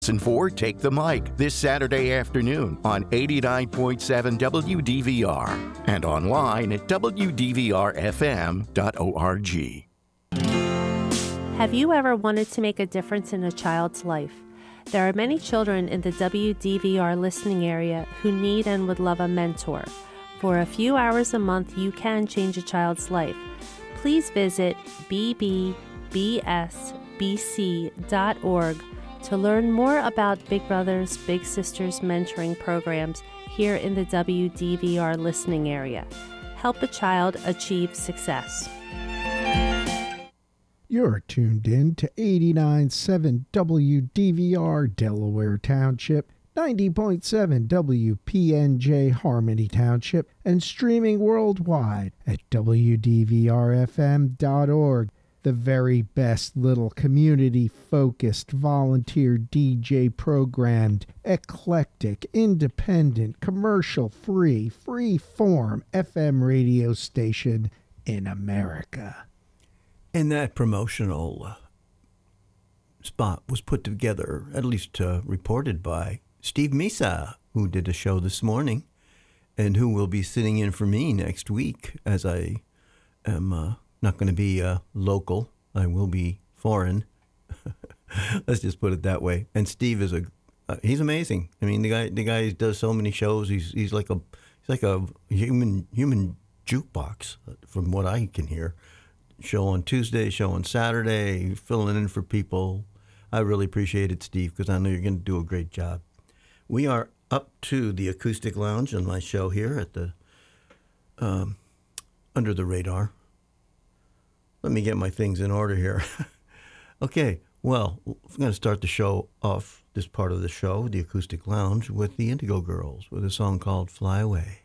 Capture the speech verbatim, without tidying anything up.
Listen for Take the Mic this Saturday afternoon on eighty-nine point seven W D V R and online at W D V R F M dot org. Have you ever wanted to make a difference in a child's life? There are many children in the W D V R listening area who need and would love a mentor. For a few hours a month, you can change a child's life. Please visit b b b s b c dot org to learn more about Big Brothers Big Sisters mentoring programs here in the W D V R listening area. Help a child achieve success. You're tuned in to eighty-nine point seven W D V R Delaware Township, ninety point seven W P N J Harmony Township, and streaming worldwide at W D V R F M dot org. The very best little community-focused, volunteer D J programmed, eclectic, independent, commercial-free, free-form F M radio station in America. And that promotional uh, spot was put together, at least uh, reported by Steve Misa, who did a show this morning and who will be sitting in for me next week, as I am uh, not going to be uh, local. I will be foreign. Let's just put it that way. And Steve is a uh, he's amazing. I mean, the guy the guy does so many shows. He's he's like a he's like a human human jukebox, from what I can hear. Show on Tuesday, show on Saturday, filling in for people. I really appreciate it, Steve, because I know you're going to do a great job. We are up to the Acoustic Lounge on my show here at the um, Under the Radar. Let me get my things in order here. Okay, well, we're going to start the show off, this part of the show, the Acoustic Lounge, with the Indigo Girls, with a song called Fly Away.